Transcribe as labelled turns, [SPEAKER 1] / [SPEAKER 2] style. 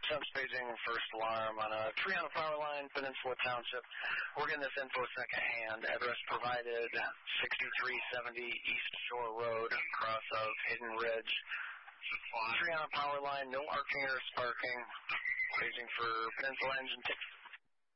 [SPEAKER 1] Temps paging first alarm on a tree on a power line, Peninsula Township. We're getting this info secondhand. Address provided, 6370 East Shore Road, cross of Hidden Ridge. Tree on a power line, no arcing or sparking. Paging for Peninsula Engine 6.